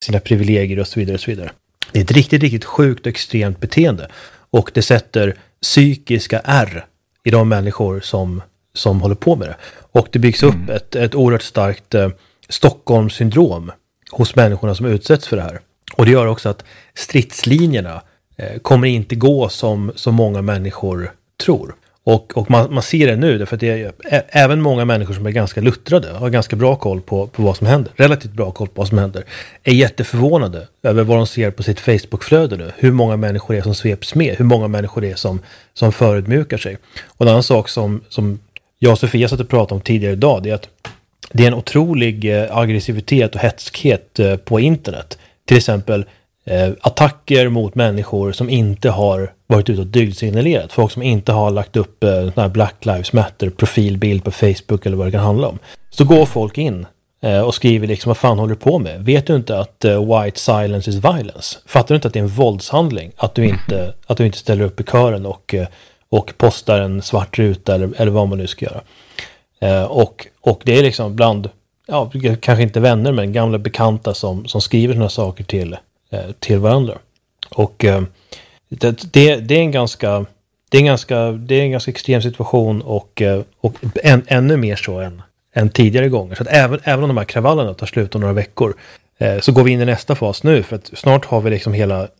sina privilegier och så vidare och så vidare. Det är ett riktigt, riktigt sjukt och extremt beteende. Och det sätter psykiska ärr i de människor som håller på med det. Och det byggs upp ett oerhört starkt Stockholmssyndrom hos människorna som utsätts för det här. Och det gör också att stridslinjerna kommer inte gå som många människor tror. Och man ser det nu, därför att det är även många människor som är ganska luttrade, har ganska bra koll på vad som händer, relativt bra koll på vad som händer, är jätteförvånade över vad de ser på sitt Facebook-flöde nu. Hur många människor det är som sveps med, hur många människor det är som förödmjukar sig. Och en annan sak som jag och Sofia satt och pratade om tidigare idag, det är att det är en otrolig aggressivitet och hätskhet på internet. Till exempel attacker mot människor som inte har varit ute och dygdsignalerat. Folk som inte har lagt upp Black Lives Matter profilbild på Facebook eller vad det kan handla om. Så går folk in och skriver liksom, vad fan håller du på med? Vet du inte att white silence is violence? Fattar du inte att det är en våldshandling? Att du inte ställer upp i kören och postar en svart ruta eller vad man nu ska göra. Och det är liksom bland, kanske inte vänner, men gamla bekanta som skriver såna saker till varandra. Och det är en ganska extrem situation och ännu mer så än tidigare gånger. Så att även om de här kravallerna tar slut om några veckor, så går vi in i nästa fas nu, för att snart har vi liksom hela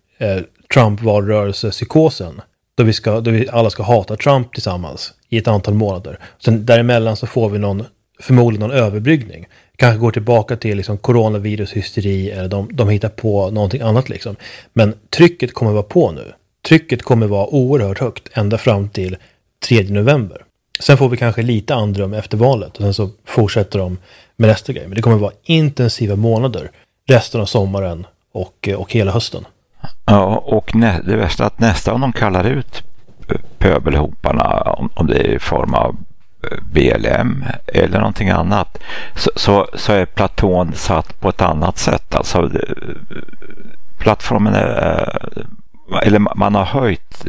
Trump-valrörelse-psykosen, då vi alla ska hata Trump tillsammans i ett antal månader. Sen däremellan så får vi förmodligen någon överbryggning. Kanske går tillbaka till liksom coronavirushysteri, eller de hittar på någonting annat liksom. Men trycket kommer vara på nu. Trycket kommer vara oerhört högt ända fram till 3 november. Sen får vi kanske lite andrum efter valet och sen så fortsätter de med nästa grej. Men det kommer vara intensiva månader resten av sommaren och hela hösten. Ja, och det värsta att nästa om de kallar ut pöbelhoparna, om det är i form av BLM eller någonting annat, så är platån satt på ett annat sätt. Alltså plattformen eller man har höjt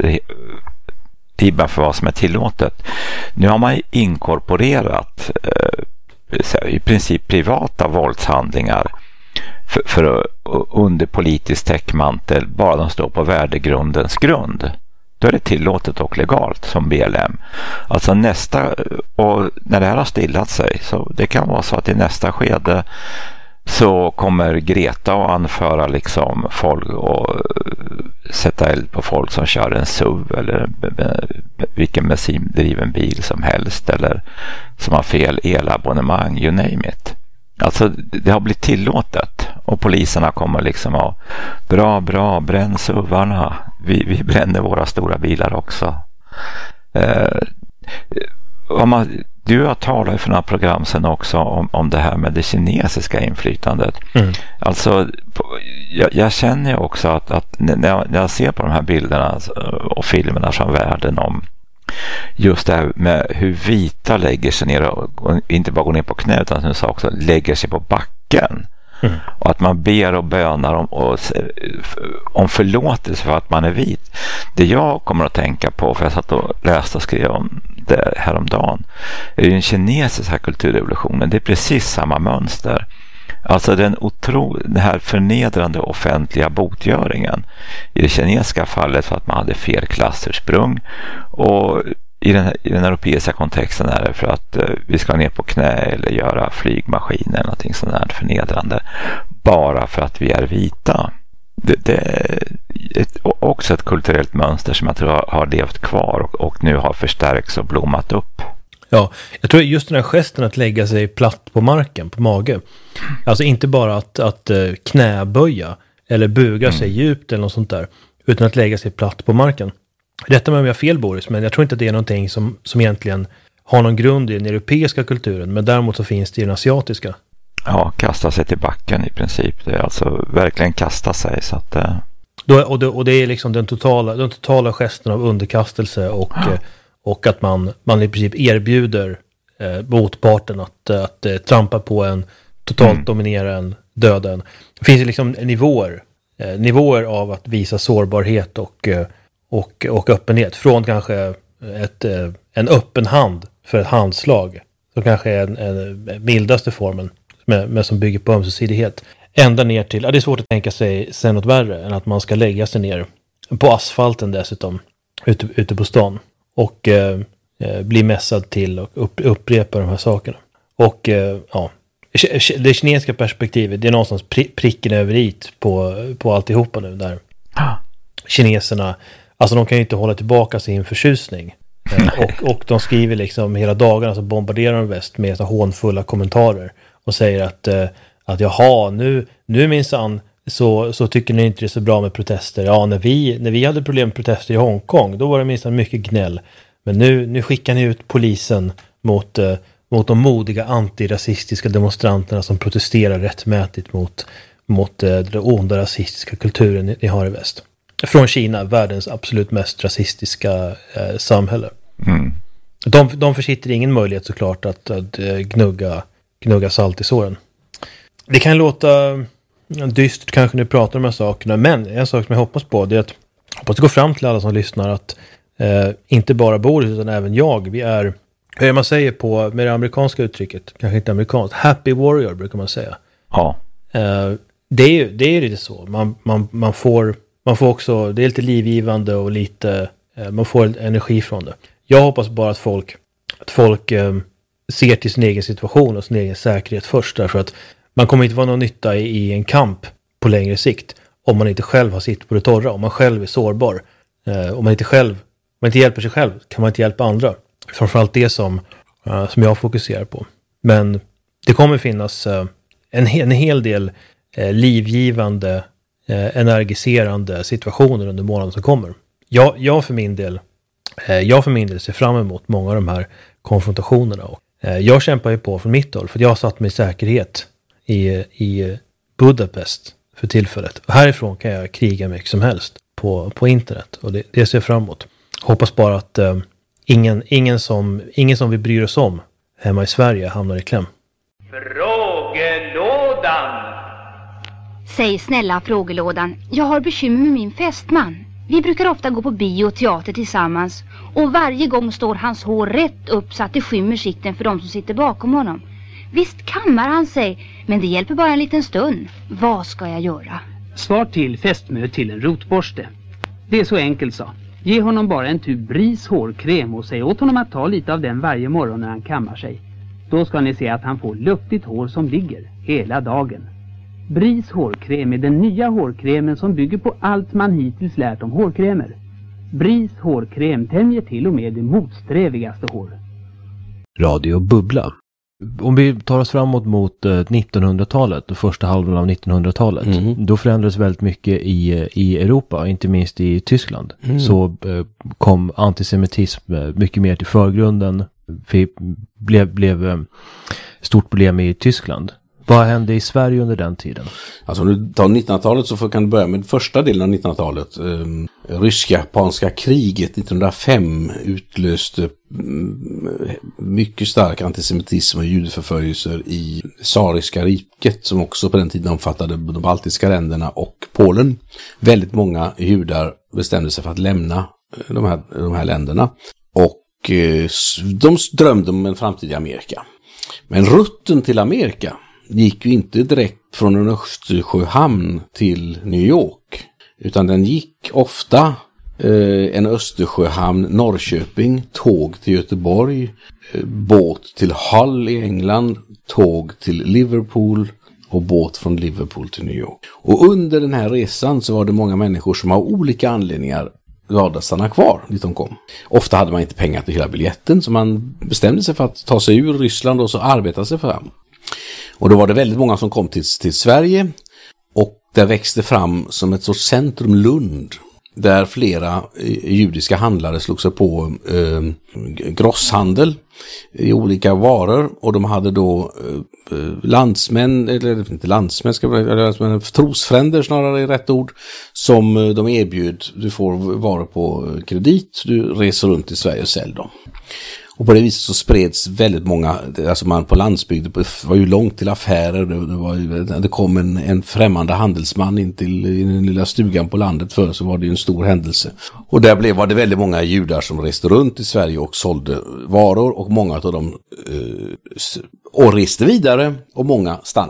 ribban för vad som är tillåtet. Nu har man inkorporerat i princip privata våldshandlingar för under politisk täckmantel, bara de står på värdegrundens grund. Då är det tillåtet och legalt som BLM. Alltså och när det här har stillat sig, så det kan vara så att i nästa skede så kommer Greta att anföra liksom folk och sätta eld på folk som kör en SUV eller vilken bensindriven bil som helst, eller som har fel elabonnemang, you name it. Alltså det har blivit tillåtet och poliserna kommer liksom att bra, bränn SUVarna. Vi bränner våra stora bilar också. Du har talat för några program sedan också om det här med det kinesiska inflytandet. Alltså jag känner också att när jag ser på de här bilderna och filmerna från världen om just det här med hur vita lägger sig ner och inte bara går ner på knä, utan som du sa också lägger sig på backen. Och att man ber och bönar om förlåtelse för att man är vit. Det jag kommer att tänka på, för jag satt och läste och skrev om det häromdagen, är ju den kinesiska kulturrevolutionen. Det är precis samma mönster. Alltså den här förnedrande offentliga botgöringen i det kinesiska fallet för att man hade fel klassursprung, och i den europeiska kontexten är det för att vi ska ner på knä eller göra flygmaskiner eller någonting sånt där förnedrande bara för att vi är vita. Det är också ett kulturellt mönster som jag tror har levt kvar och nu har förstärkts och blommat upp. Ja, jag tror just den här gesten att lägga sig platt på marken, på mage. Alltså inte bara att knäböja eller buga sig djupt eller något sånt där, utan att lägga sig platt på marken. Rätta mig om jag har fel, Boris, men jag tror inte att det är någonting som egentligen har någon grund i den europeiska kulturen, men däremot så finns det i den asiatiska. Ja, kasta sig till backen i princip. Det är alltså verkligen kasta sig, så att... Och det är liksom den totala gesten av underkastelse och att man i princip erbjuder motparten att trampa på en, totalt dominera en, döda en. Det finns liksom nivåer av att visa sårbarhet och öppenhet, från kanske en öppen hand för ett handslag, som kanske är en mildaste formen, men som bygger på ömsesidighet, ända ner till, det är svårt att tänka sig sen något värre än att man ska lägga sig ner på asfalten dessutom, ute på stan och bli mässad till och upprepa de här sakerna. Och det kinesiska perspektivet, det är någonstans pricken över it på alltihopa nu där. Kineserna, alltså de kan ju inte hålla tillbaka sin förtjusning. Och de skriver liksom hela dagarna, så bombarderar de väst med så hånfulla kommentarer och säger att jaha, nu minsann så tycker ni inte det är så bra med protester. Ja, när vi hade problem med protester i Hongkong, då var det minsann mycket gnäll. Men nu skickar ni ut polisen mot de modiga antirasistiska demonstranterna som protesterar rättmätigt mot den onda rasistiska kulturen ni har i väst. Från Kina, världens absolut mest rasistiska samhälle. Mm. De försitter ingen möjlighet såklart att gnugga salt i såren. Det kan låta dystert kanske när vi pratar om de här sakerna, men en sak som jag hoppas på, det är att hoppas det går fram till alla som lyssnar att inte bara Boris utan även jag, vi är, hur man säger med det amerikanska uttrycket, kanske inte amerikanskt, happy warrior brukar man säga. Ja. Det är lite så. Man får också, det är lite livgivande och lite, man får energi från det. Jag hoppas bara att folk ser till sin egen situation och sin egen säkerhet först, därför att man kommer inte vara någon nytta i en kamp på längre sikt om man inte själv har sitt på det torra, om man själv är sårbar. Om man inte hjälper sig själv kan man inte hjälpa andra. Framförallt det som jag fokuserar på. Men det kommer finnas en hel del livgivande, energiserande situationer under månaden som kommer. Jag för min del ser fram emot många av de här konfrontationerna. Och jag kämpar ju på från mitt håll, för jag har satt mig i säkerhet i Budapest för tillfället. Och härifrån kan jag kriga mycket som helst på internet, och det ser jag fram emot. Hoppas bara att ingen som vi bryr oss om hemma i Sverige hamnar i kläm. Frågelådan. Säg snälla frågelådan, jag har bekymmer med min fästman. Vi brukar ofta gå på bio och teater tillsammans, och varje gång står hans hår rätt upp så att det skymmer sikten för de som sitter bakom honom. Visst kammar han sig, men det hjälper bara en liten stund. Vad ska jag göra? Svar till fästmö till en rotborste. Det är så enkelt, så. Ge honom bara en tub Bris hårkräm och säg åt honom att ta lite av den varje morgon när han kammar sig. Då ska ni se att han får luftigt hår som ligger hela dagen. Bris hårkräm är den nya hårkrämen som bygger på allt man hittills lärt om hårkrämer. Bris hårkräm tämjer till och med det motsträvigaste hår. Radio Bubbla. Om vi tar oss framåt mot 1900-talet och första halvan av 1900-talet, då förändrades väldigt mycket i Europa, inte minst i Tyskland. Så kom antisemitism mycket mer till förgrunden, blev stort problem i Tyskland. Vad hände i Sverige under den tiden? Alltså om du tar 1900-talet så kan du börja med första delen av 1900-talet. Rysk-japanska kriget 1905 utlöste mycket stark antisemitism och judeförföljelser i Tsariska riket, som också på den tiden omfattade de baltiska länderna och Polen. Väldigt många judar bestämde sig för att lämna de här länderna, och de drömde om en framtid i Amerika. Men rutten till Amerika gick ju inte direkt från en Östersjöhamn till New York, utan den gick ofta en Östersjöhamn, Norrköping, tåg till Göteborg, båt till Hull i England, tåg till Liverpool och båt från Liverpool till New York. Och under den här resan så var det många människor som av olika anledningar valde att stanna kvar dit de kom. Ofta hade man inte pengar till hela biljetten, så man bestämde sig för att ta sig ur Ryssland och så arbeta sig fram. Och då var det väldigt många som kom till Sverige, och där växte fram som ett sorts centrum Lund, där flera judiska handlare slog sig på grosshandel i olika varor, och de hade då landsmän, eller inte landsmän, men trosfränder snarare är rätt ord, som de erbjöd. Du får varor på kredit, du reser runt i Sverige och säljer dem. Och på det viset så spreds väldigt många, alltså man på landsbygden, det var ju långt till affärer, det kom en främmande handelsman in till i den lilla stugan på landet, för så var det ju en stor händelse. Och där var det väldigt många judar som reste runt i Sverige och sålde varor, och många av dem reste vidare och många stannade.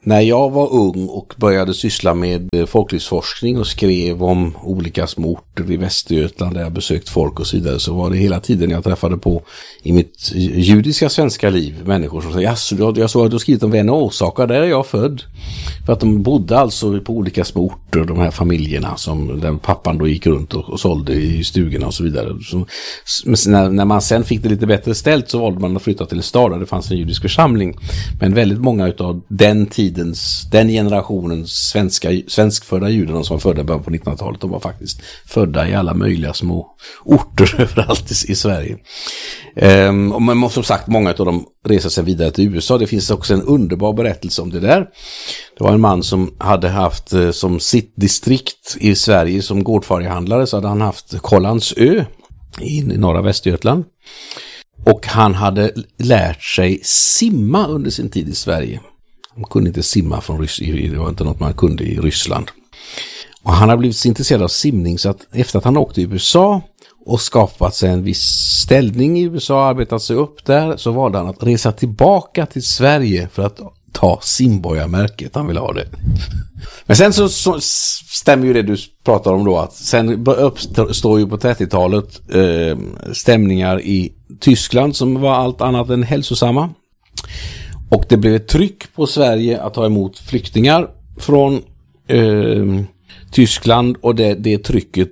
När jag var ung och började syssla med folklivsforskning och skrev om olika små orter i Västergötland där jag besökt folk och så vidare, så var det hela tiden jag träffade på i mitt judiska svenska liv människor som sa, jag såg att du har skrivit om Vänner och Åsaka, där är jag född. För att de bodde alltså på olika små orter, de här familjerna som där pappan då gick runt och sålde i stugorna och så vidare. Så, när man sen fick det lite bättre ställt så valde man att flytta till en stad där det fanns en judisk församling. Men väldigt många utav den generationens svenskfödda judarna som var födda början på 1900-talet, de var faktiskt födda i alla möjliga små orter överallt i Sverige. Men som sagt, många av dem reser sig vidare till USA. Det finns också en underbar berättelse om det där. Det var en man som hade haft som sitt distrikt i Sverige som gårdfarihandlare, så hade han haft Kållandsö i norra Västergötland. Och han hade lärt sig simma under sin tid i Sverige. Han kunde inte simma från Ryssland, det var inte något man kunde i Ryssland. Och han har blivit så intresserad av simning så att efter att han åkte till USA och skapat sig en viss ställning i USA, arbetat sig upp där, så valde han att resa tillbaka till Sverige för att ta simborgarmärket. Han ville ha det. Men sen så stämmer ju det du pratar om då, att sen uppstår ju på 30-talet stämningar i Tyskland som var allt annat än hälsosamma. Och det blev ett tryck på Sverige att ta emot flyktingar från Tyskland, och det trycket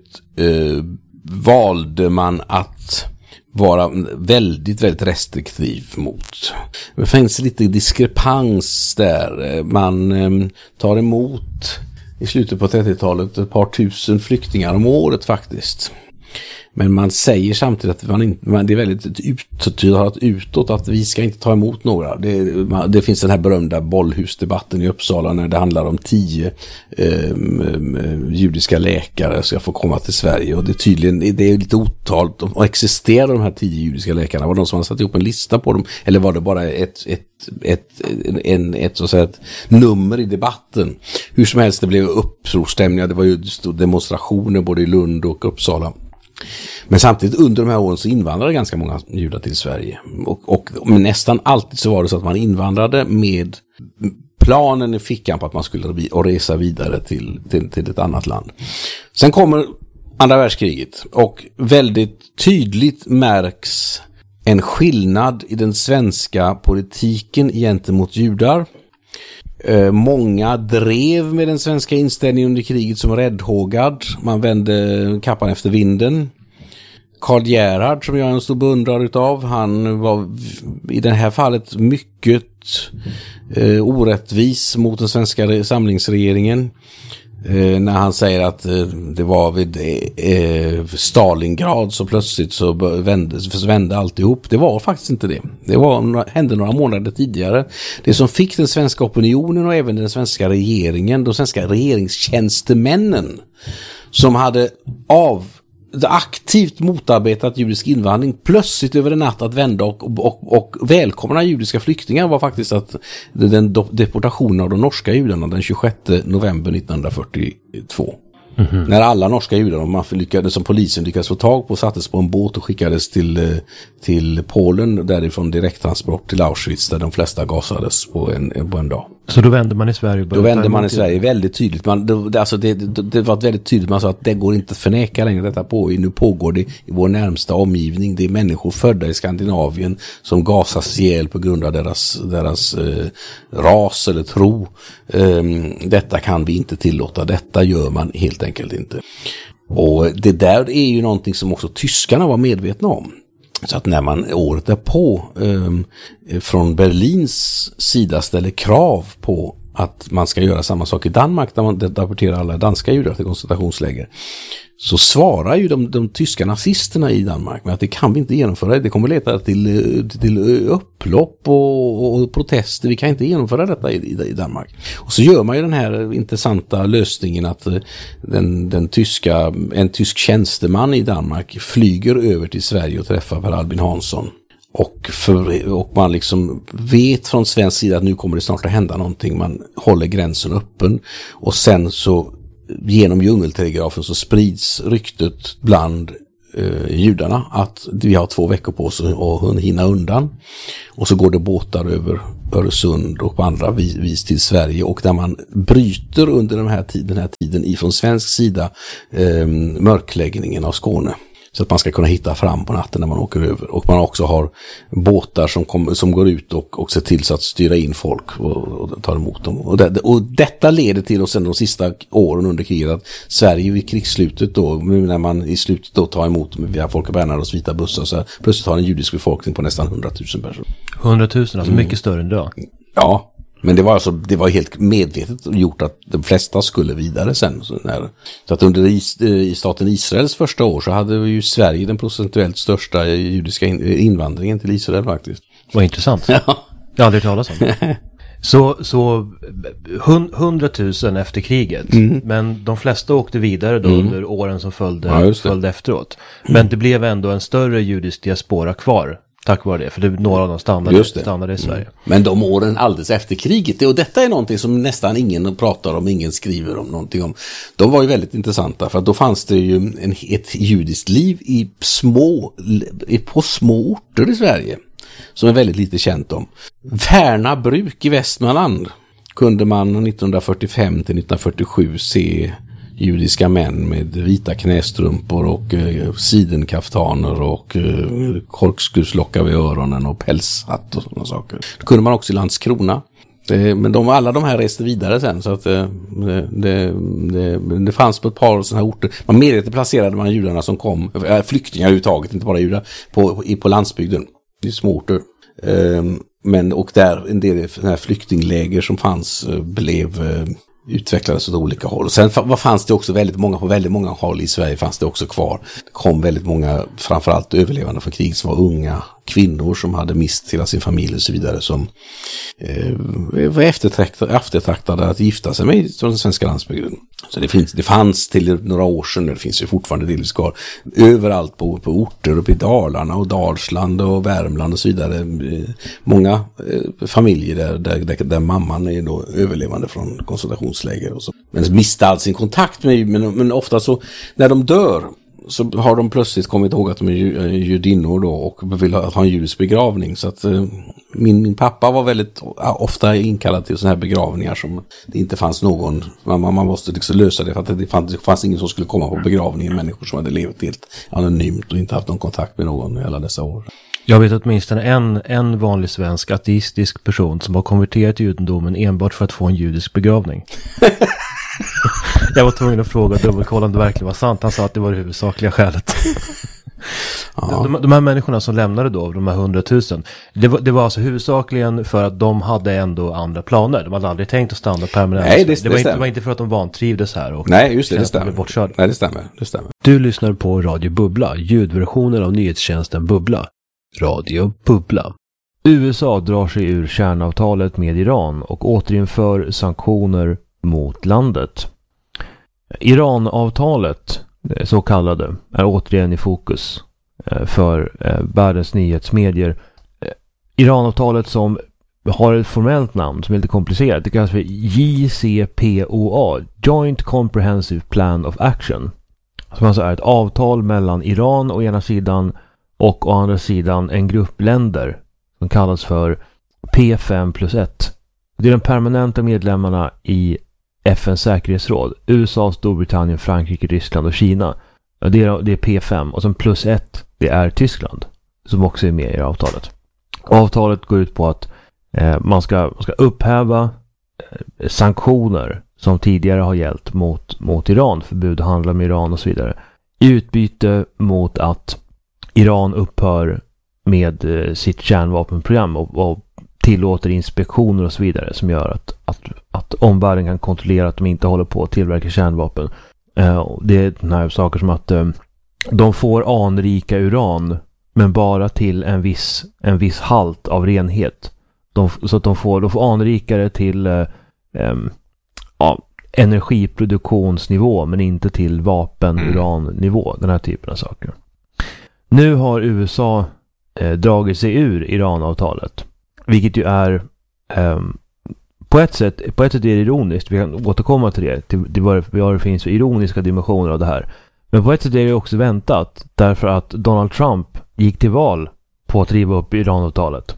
valde man att vara väldigt, väldigt restriktiv mot. Det finns lite diskrepans där. Man tar emot i slutet på 30-talet ett par tusen flyktingar om året faktiskt. Men man säger samtidigt att det är väldigt uttalat utåt att vi ska inte ta emot några. Det finns den här berömda bollhusdebatten i Uppsala när det handlar om 10 judiska läkare ska få komma till Sverige. Och det är lite otaligt. Och existerar de här 10 judiska läkarna? Var det någon som har satt ihop en lista på dem? Eller var det bara ett så att säga, ett nummer i debatten? Hur som helst, det blev upprorstämningar. Det var ju demonstrationer både i Lund och Uppsala. Men samtidigt under de här åren så invandrade ganska många judar till Sverige. Och nästan alltid så var det så att man invandrade med planen i fickan på att man skulle resa vidare till ett annat land. Sen kommer andra världskriget och väldigt tydligt märks en skillnad i den svenska politiken gentemot judar. Många drev med den svenska inställningen under kriget som räddhågad. Man vände kappan efter vinden. Karl Gerhard, som jag är en stor beundrare utav, han var i det här fallet mycket orättvis mot den svenska samlingsregeringen. När han säger att det var vid Stalingrad så plötsligt så vände alltihop. Det var faktiskt inte det. Det hände några månader tidigare. Det som fick den svenska opinionen och även den svenska regeringen, de svenska regeringstjänstemännen som hade aktivt motarbetat judisk invandring plötsligt över en natt att vända och välkomna judiska flyktingar var faktiskt att den deportationen av de norska judarna den 26 november 1942. Mm-hmm. När alla norska judar som polisen lyckades få tag på sattes på en båt och skickades till Polen, därifrån direkttransport till Auschwitz där de flesta gasades på en dag. Så då vände man i Sverige? Då vände man i Sverige väldigt tydligt. Det var väldigt tydligt. Man sa att det går inte att förneka längre detta på. Nu pågår det i vår närmsta omgivning. Det är människor födda i Skandinavien som gasas ihjäl på grund av deras ras eller tro. Detta kan vi inte tillåta. Detta gör man helt enkelt inte. Och det där är ju någonting som också tyskarna var medvetna om. Så att när man året därpå från Berlins sida ställer krav på att man ska göra samma sak i Danmark där man deporterar alla danska judar till koncentrationsläger, så svarar ju de tyska nazisterna i Danmark med att det kan vi inte genomföra. Det kommer leda till upplopp och protester. Vi kan inte genomföra detta i Danmark. Och så gör man ju den här intressanta lösningen att en tysk tjänsteman i Danmark flyger över till Sverige och träffar Per Albin Hansson. Och man liksom vet från svensk sida att nu kommer det snart att hända någonting. Man håller gränsen öppen. Och sen så genom djungeltelegrafen så sprids ryktet bland judarna att vi har 2 veckor på oss att hinna undan. Och så går det båtar över Öresund och på andra vis till Sverige, och där man bryter under den här tiden ifrån svensk sida mörkläggningen av Skåne. Så att man ska kunna hitta fram på natten när man åker över. Och man också har båtar som går ut och ser till så att styra in folk och tar emot dem. Och detta leder till, och sen de sista åren under kriget, att Sverige vid krigsslutet då, när man i slutet då tar emot via Folke Bernadottes vita bussar, så plötsligt har en judisk befolkning på nästan 100 000 personer. 100 000, alltså mycket större än det. Ja. Men det var helt medvetet gjort att de flesta skulle vidare sen. Så att under i staten Israels första år så hade ju Sverige den procentuellt största judiska invandringen till Israel faktiskt. Vad intressant. Ja. Jag har aldrig talat om det. Så 100 000 efter kriget. Men de flesta åkte vidare då under åren som följde efteråt. Men det blev ändå en större judisk diaspora kvar. Tack vare det, för några av dem stannade i Sverige. Men de åren alldeles efter kriget, och detta är någonting som nästan ingen pratar om, ingen skriver om någonting om. De var ju väldigt intressanta, för att då fanns det ju ett judiskt liv på små orter i Sverige, som är väldigt lite känt om. Värna bruk i Västmanland kunde man 1945 till 1947 se judiska män med vita knästrumpor och sidenkaftaner och korkskruvslockar vid öronen och pälshatt och sådana saker. Det kunde man också i Landskrona. Men alla de här reste vidare sen, så att det fanns på ett par sådana här orter. Man medvetet placerade man judarna som kom, flyktingar överhuvudtaget, inte bara judar, på landsbygden, i små orter. Och där en del här flyktingläger som fanns blev utvecklades åt olika håll. Och sen fanns det också på väldigt många håll i Sverige fanns det också kvar. Det kom väldigt många, framförallt överlevande från krig, som var unga kvinnor som hade mist hela sin familj och så vidare, som var eftertraktade att gifta sig med från den svenska landsbygden. Så det fanns till några år sedan, det finns ju fortfarande delvis kvar, överallt på orter uppe i Dalarna och Dalsland och Värmland och så vidare. Många familjer där mamman är då överlevande från koncentrationsläger och så. Men miste all sin kontakt med, men ofta så när de dör så har de plötsligt kommit ihåg att de är judinnor då och vill ha en judisk begravning. Så att min pappa var väldigt ofta inkallad till sådana här begravningar som det inte fanns någon. Man måste liksom lösa det, för att det fanns ingen som skulle komma på begravningen. Människor som hade levt helt anonymt och inte haft någon kontakt med någon i alla dessa år. Jag vet åtminstone en vanlig svensk ateistisk person som har konverterat till judendomen enbart för att få en judisk begravning. Jag var tvungen att fråga dubbelkolla om det verkligen var sant. Han sa att det var det huvudsakliga skälet. Ja. De här människorna som lämnade då, de här 100 000, det var alltså huvudsakligen för att de hade ändå andra planer. De hade aldrig tänkt att stanna permanent. Nej, det var inte för att de vantrivdes här. Och nej, just det stämmer. Nej, det stämmer. Du lyssnar på Radio Bubbla, ljudversionen av nyhetstjänsten Bubbla. Radio Bubbla. USA drar sig ur kärnavtalet med Iran och återinför sanktioner mot landet. Iran-avtalet, så kallade, är återigen i fokus för världens nyhetsmedier. Iran-avtalet, som har ett formellt namn som är lite komplicerat, det kallas för JCPOA, Joint Comprehensive Plan of Action, som alltså är ett avtal mellan Iran å ena sidan och å andra sidan en grupp länder som kallas för P5+1. Det är de permanenta medlemmarna i FNs säkerhetsråd. USA, Storbritannien, Frankrike, Ryssland och Kina. Det är P5. Och sen +1, det är Tyskland, som också är med i avtalet. Avtalet går ut på att man ska upphäva sanktioner som tidigare har gällt mot Iran. Förbud att handla med Iran och så vidare. I utbyte mot att Iran upphör med sitt kärnvapenprogram och tillåter inspektioner och så vidare, som gör att omvärlden kan kontrollera att de inte håller på att tillverka kärnvapen. Det är den här saker som att de får anrika uran, men bara till en viss halt av renhet. Så att de får anrika det till energiproduktionsnivå, men inte till vapen-urannivå. Den här typen av saker. Nu har USA dragit sig ur Iran-avtalet. Vilket ju är på ett sätt är det ironiskt. Vi kan återkomma till det. Det finns ironiska dimensioner av det här. Men på ett sätt är det också väntat. Därför att Donald Trump gick till val på att riva upp Iran-avtalet.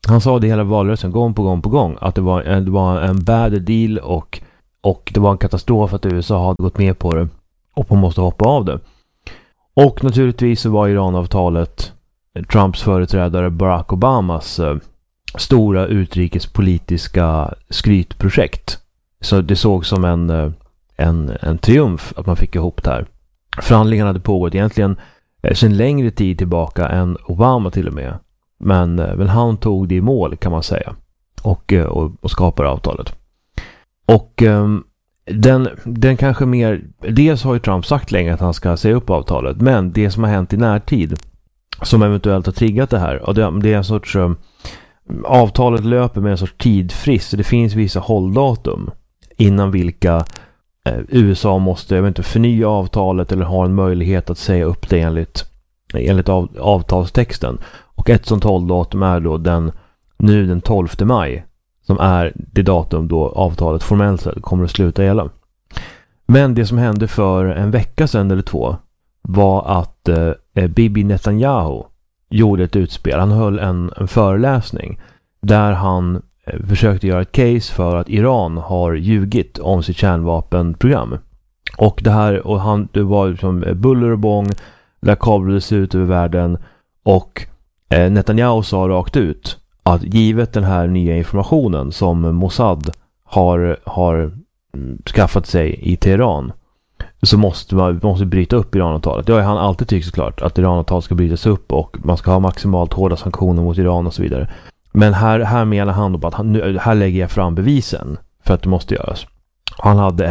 Han sa det hela valrörelsen gång på gång att det var en bad deal och det var en katastrof att USA hade gått med på det och man måste hoppa av det. Och naturligtvis så var Iranavtalet Trumps företrädare Barack Obamas stora utrikespolitiska skrytprojekt. Så det såg som en triumf att man fick ihop det här. Förhandlingarna hade pågått egentligen sedan längre tid tillbaka än Obama till och med. Men han tog det i mål kan man säga och skapade avtalet. Och den kanske mer, dels har ju Trump sagt länge att han ska säga upp avtalet, men det som har hänt i närtid som eventuellt har triggat det här, och det är en sorts avtalet löper med en sorts tidfrist. Det finns vissa hålldatum innan vilka USA måste förnya avtalet eller ha en möjlighet att säga upp det enligt avtalstexten. Och ett sånt hålldatum är då den 12 maj som är det datum då avtalet formellt sett kommer att sluta gälla. Men det som hände för en vecka sedan eller två var att Bibi Netanyahu gjorde ett utspel. Han höll en föreläsning där han försökte göra ett case för att Iran har ljugit om sitt kärnvapenprogram. Och det var som buller och bång, där kablades ut över världen, och Netanyahu sa rakt ut att givet den här nya informationen som Mossad har skaffat sig i Teheran, så måste man bryta upp Iranavtalet. Det har han alltid tyckt såklart, att Iranavtalet ska brytas upp och man ska ha maximalt hårda sanktioner mot Iran och så vidare. Men här menar han då att här lägger jag fram bevisen för att det måste göras. Han hade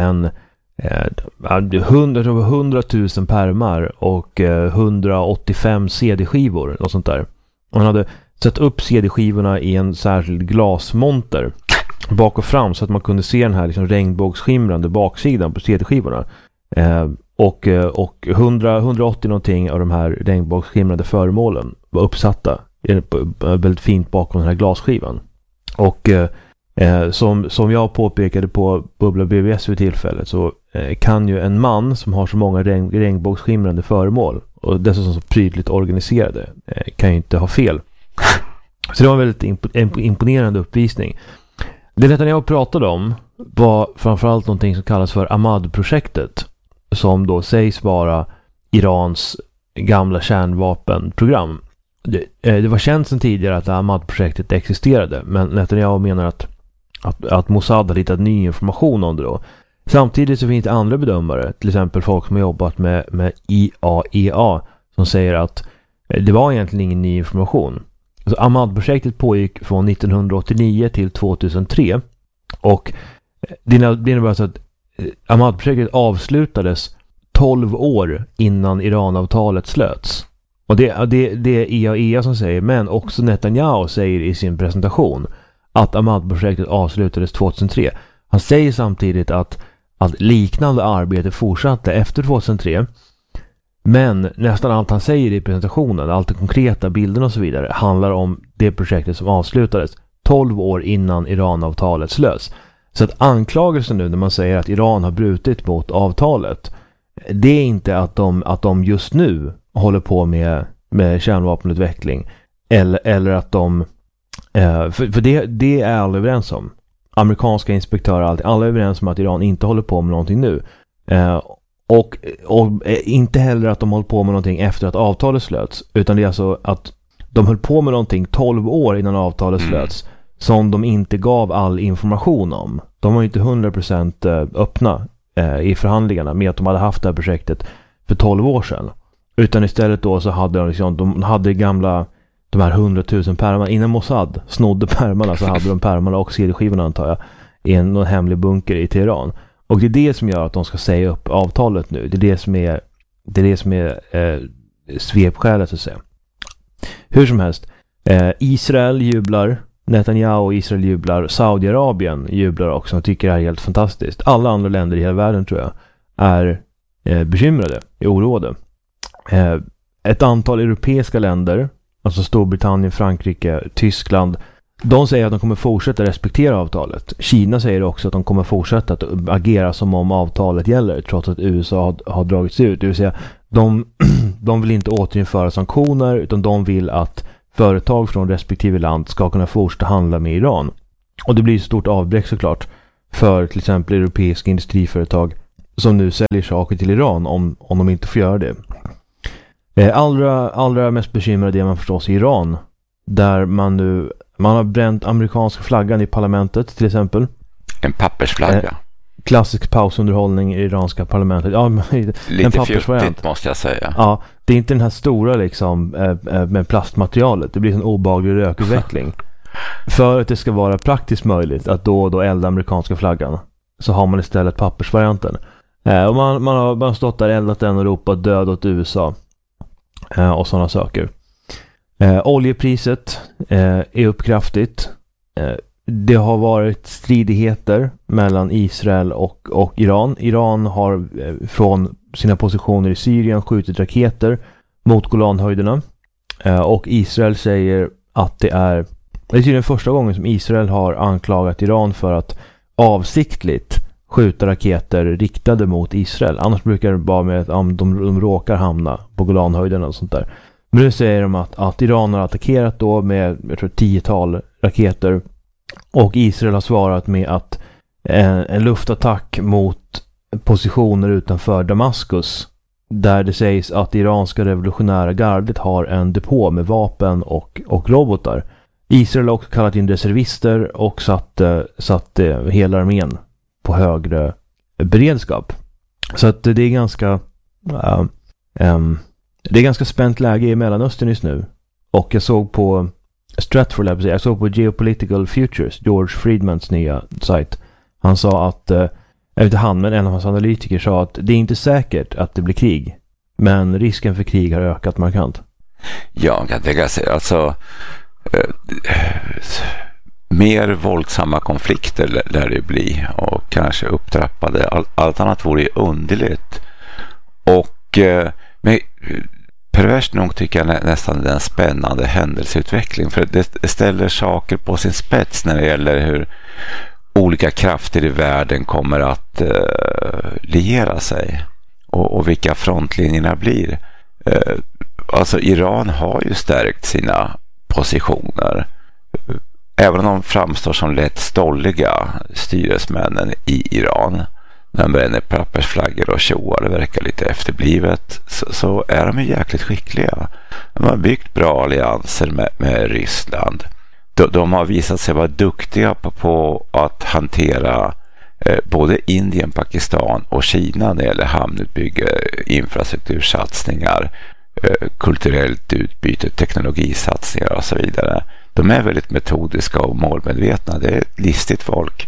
100 000 pärmar och 185 CD-skivor och sånt där. Och han hade satt upp CD-skivorna i en särskild glasmonter bak och fram så att man kunde se den här liksom regnbågsskimrande baksidan på CD-skivorna. Och 180 någonting av de här regnbågsskimrande föremålen var uppsatta väldigt fint bakom den här glasskivan. Och som jag påpekade på Bubbla BBS vid tillfället, så kan ju en man som har så många regnbågsskimrande föremål och dessutom så prydligt organiserade kan ju inte ha fel. Så det var en väldigt imponerande uppvisning. Det Netanyahu pratade om var framförallt någonting som kallas för Ahmad-projektet, som då sägs vara Irans gamla kärnvapenprogram. Det var känt sedan tidigare att Ahmad-projektet existerade, men Netanyahu menar att Mossad har hittat ny information om det då. Samtidigt så finns det andra bedömare, till exempel folk som har jobbat med IAEA, som säger att det var egentligen ingen ny information. Så Ahmad-projektet pågick från 1989 till 2003, och det innebär så att Ahmad-projektet avslutades 12 år innan Iranavtalet slöts. Och det är IAEA som säger, men också Netanyahu säger i sin presentation att Ahmad-projektet avslutades 2003. Han säger samtidigt att liknande arbete fortsatte efter 2003, men nästan allt han säger i presentationen, allt det konkreta, bilderna och så vidare, handlar om det projektet som avslutades 12 år innan Iranavtalet slöts. Så att anklagelsen nu när man säger att Iran har brutit mot avtalet, det är inte att de just nu håller på med kärnvapenutveckling eller att de för det är alla överens om. Amerikanska inspektörer, alla är överens om att Iran inte håller på med någonting nu. Och inte heller att de håller på med någonting efter att avtalet slöts, utan det är alltså att de höll på med någonting 12 år innan avtalet slöts som de inte gav all information om. De var ju inte 100% öppna i förhandlingarna med att de hade haft det här projektet för 12 år sedan. Utan istället då så hade de hade de här 100 000 pärmarna. Innan Mossad snodde pärmarna så hade de pärmarna och CD-skivorna, antar jag, i någon hemlig bunker i Teheran. Och det är det som gör att de ska säga upp avtalet nu. Det är det som är svepskälet så att säga. Hur som helst, Israel jublar, Netanyahu och Israel jublar, Saudiarabien jublar också och tycker det här är helt fantastiskt. Alla andra länder i hela världen tror jag är bekymrade, är oroade. Ett antal europeiska länder, alltså Storbritannien, Frankrike, Tyskland, de säger att de kommer fortsätta respektera avtalet. Kina säger också att de kommer fortsätta att agera som om avtalet gäller, trots att USA har dragits ut. Det vill säga, de vill inte återinföra sanktioner, utan de vill att företag från respektive land ska kunna fortsätta handla med Iran. Och det blir ett stort avbräck såklart för till exempel europeiska industriföretag som nu säljer saker till Iran om de inte får göra det. Allra mest bekymrade är man förstås i Iran, där man har bränt amerikanska flaggan i parlamentet till exempel. En pappersflagga. Klassisk pausunderhållning i iranska parlamentet. Ja, lite fjuttigt måste jag säga. Ja, det är inte den här stora liksom med plastmaterialet. Det blir en obehaglig rökutveckling. För att det ska vara praktiskt möjligt att då elda amerikanska flaggan, så har man istället pappersvarianten. Och man har stått där, eldat den och ropat död åt USA och sådana saker. Oljepriset är upp kraftigt. Det har varit stridigheter mellan Israel och Iran. Iran har från sina positioner i Syrien skjutit raketer mot Golanhöjderna. Och Israel säger att det är tydligen första gången som Israel har anklagat Iran för att avsiktligt skjuta raketer riktade mot Israel. Annars brukar det bara med att de råkar hamna på Golanhöjderna och sånt där. Men nu säger de att Iran har attackerat då med, jag tror, 10-tal raketer. Och Israel har svarat med att en luftattack mot positioner utanför Damaskus, där det sägs att iranska revolutionära gardet har en depå med vapen och robotar. Israel har också kallat in reservister och satt hela armén på högre beredskap. Så att det är ganska spänt läge i Mellanöstern just nu. Och jag såg på Stratford Labs, jag såg på Geopolitical Futures, George Friedmans nya sajt. Han sa att, men en av hans analytiker sa att det är inte säkert att det blir krig, men risken för krig har ökat markant. Ja, det kan jag säga. Alltså, mer våldsamma konflikter lär det bli, och kanske upptrappade. Allt annat vore underligt. Och men perverst nog tycker jag nästan den spännande händelseutveckling, för det ställer saker på sin spets när det gäller hur olika krafter i världen kommer att liera sig och vilka frontlinjerna blir. Alltså Iran har ju stärkt sina positioner, även om de framstår som lätt stolliga styresmännen i Iran. När de bränner pappersflaggor och tjoar, det verkar lite efterblivet, så är de ju jäkligt skickliga. De har byggt bra allianser med Ryssland. De har visat sig vara duktiga på att hantera både Indien, Pakistan och Kina när det gäller hamnutbygge, infrastruktursatsningar, kulturellt utbyte, teknologisatsningar och så vidare. De är väldigt metodiska och målmedvetna. Det är ett listigt folk.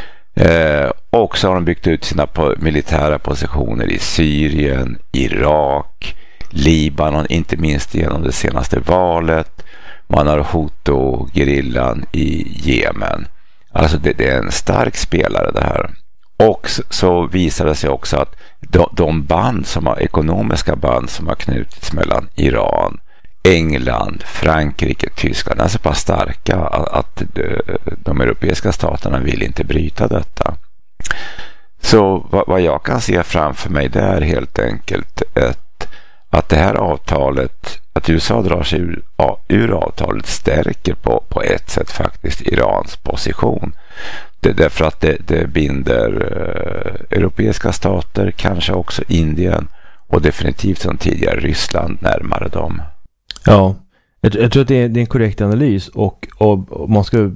Och så har de byggt ut sina militära positioner i Syrien, Irak, Libanon, inte minst genom det senaste valet. Man har Hutu-gerillan i Jemen. Alltså det är en stark spelare det här. Och så visar det sig också att de ekonomiska band som har knutits mellan Iran, England, Frankrike, Tyskland är så pass starka att de europeiska staterna vill inte bryta detta. Så vad jag kan se framför mig, det är helt enkelt att det här avtalet, att USA drar sig ur avtalet, stärker på ett sätt faktiskt Irans position. Därför att det binder europeiska stater, kanske också Indien och definitivt som tidigare Ryssland närmare dem. Ja, jag tror att det är en korrekt analys, och om man ska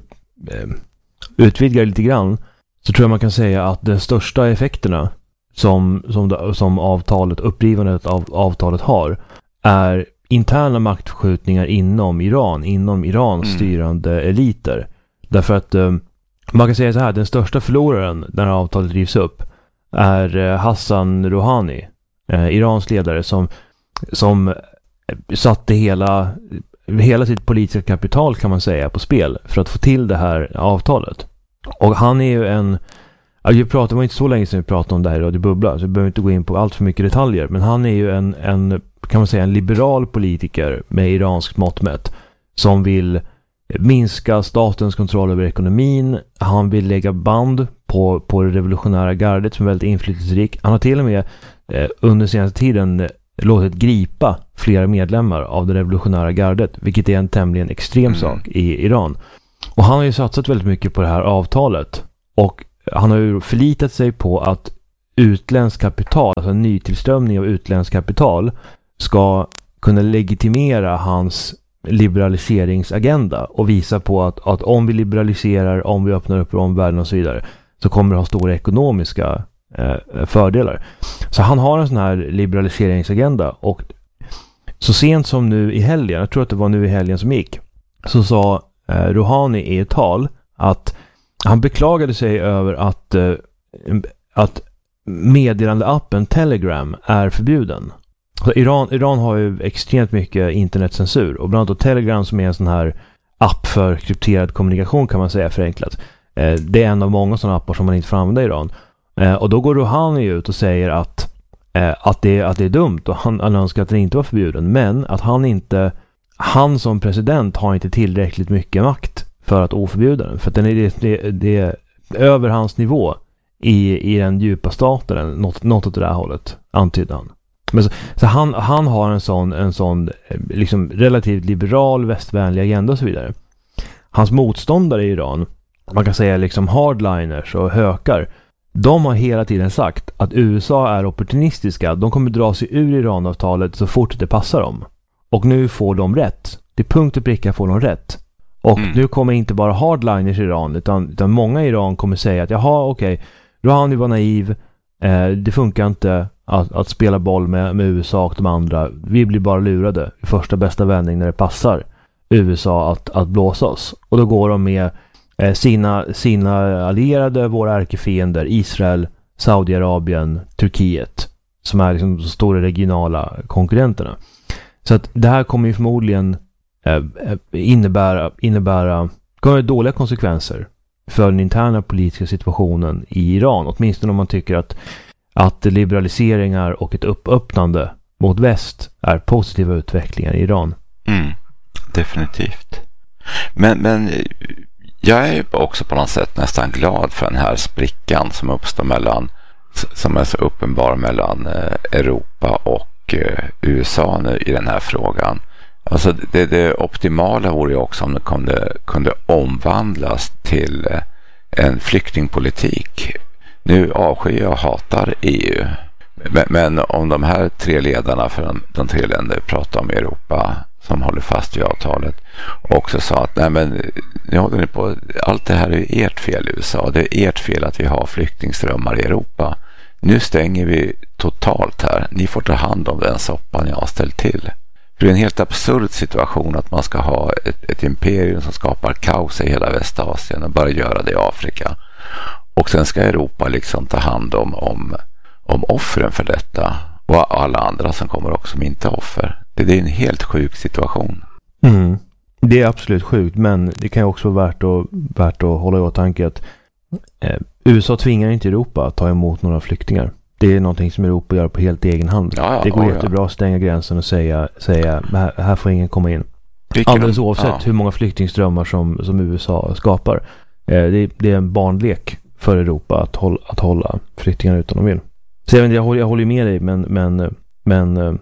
utvidga lite grann, så tror jag man kan säga att de största effekterna som avtalet, upprivandet av avtalet har, är interna maktförskjutningar inom Irans styrande eliter. Därför att man kan säga så här, den största förloraren när avtalet rivs upp är Hassan Rouhani, Irans ledare, som satte hela sitt politiska kapital, kan man säga, på spel för att få till det här avtalet. Och han är ju det var inte så länge sedan vi pratade om det här i Radio Bubbla, så vi behöver inte gå in på allt för mycket detaljer, men han är ju en kan man säga en liberal politiker med iranskt mått mätt, som vill minska statens kontroll över ekonomin. Han vill lägga band på det revolutionära gardet som är väldigt inflytelserik. Han har till och med under senaste tiden låtit gripa flera medlemmar av det revolutionära gardet, vilket är en tämligen extrem sak i Iran. Och han har ju satsat väldigt mycket på det här avtalet, och han har ju förlitat sig på att utländsk kapital, alltså en nytillströmning av utländsk kapital, ska kunna legitimera hans liberaliseringsagenda och visa på att om vi liberaliserar, om vi öppnar upp för omvärlden och så vidare, så kommer det ha stora ekonomiska fördelar. Så han har en sån här liberaliseringsagenda, och så sent som nu i helgen, jag tror att det var nu i helgen som gick, så sa Rouhani i ett tal att han beklagade sig över att meddelandeappen Telegram är förbjuden. Så Iran har ju extremt mycket internetcensur, och bland annat Telegram, som är en sån här app för krypterad kommunikation, kan man säga förenklat. Det är en av många sådana appar som man inte får använda i Iran. Och då går Rouhani ut och säger att det är dumt, och han önskar att den inte var förbjuden, men att han som president har inte tillräckligt mycket makt för att oförbjuda den, för att det är över hans nivå i den djupa staten, något åt det där hållet, antydde han. Men så han har en sån liksom relativt liberal, västvänlig agenda och så vidare. Hans motståndare i Iran, man kan säga liksom hardliners och hökar, de har hela tiden sagt att USA är opportunistiska. De kommer dra sig ur Iranavtalet så fort det passar dem. Och nu får de rätt. Det punkt och pricka får de rätt. Och nu kommer inte bara hardliners i Iran, utan många i Iran kommer säga att jaha, okej, Rouhani var naiv. Det funkar inte att spela boll med USA och de andra. Vi blir bara lurade i första bästa vändning när det passar USA att blåsa oss. Och då går de med sina allierade, våra ärkefiender, Israel, Saudiarabien, Turkiet, som är liksom de stora regionala konkurrenterna. Så att det här kommer ju förmodligen innebära kommer dåliga konsekvenser för den interna politiska situationen i Iran, åtminstone om man tycker att liberaliseringar och ett öppnande mot väst är positiva utvecklingar i Iran. Definitivt. Men jag är ju också på något sätt nästan glad för den här sprickan som uppstår som är så uppenbar mellan Europa och USA nu i den här frågan. Alltså det optimala vore ju också om det kunde omvandlas till en flyktingpolitik. Nu avskyr jag och hatar EU. Men om de här tre ledarna för de tre länder vi pratar om i Europa som håller fast vid avtalet också sa att nej, men nu håller ni på, allt det här är ert fel i USA, det är ert fel att vi har flyktingströmmar i Europa. Nu stänger vi totalt här, ni får ta hand om den soppan jag har ställt till. För det är en helt absurd situation att man ska ha ett imperium som skapar kaos i hela Västasien och bara göra det i Afrika. Och sen ska Europa liksom ta hand om offren för detta, och alla andra som kommer också som inte offer. Det är en helt sjuk situation. Det är absolut sjukt, men det kan ju också vara värt att hålla i åtanke att USA tvingar inte Europa att ta emot några flyktingar. Det är någonting som Europa gör på helt egen hand. Det går jättebra att stänga gränsen och säga här får ingen komma in. Alldeles oavsett hur många flyktingströmmar som USA skapar. Det är en barnlek för Europa att hålla flyktingar utan de vill. Så jag håller med dig, men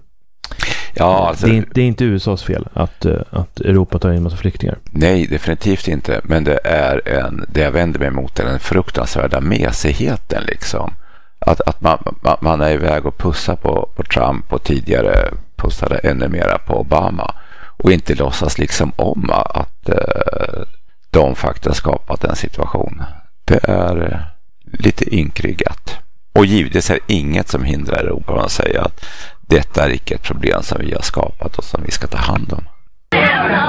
ja, alltså, det är inte USAs fel att Europa tar in en massa flyktingar. Nej, definitivt inte. Men det jag vänder mig emot är den fruktansvärda mesigheten liksom. Att man är iväg och pussar på Trump och tidigare pussade ännu mera på Obama och inte låtsas liksom om att de faktiskt skapat en situation. Det är lite inkryggat. Och givetvis är inget som hindrar Europa att säga att detta är icke ett problem som vi har skapat och som vi ska ta hand om.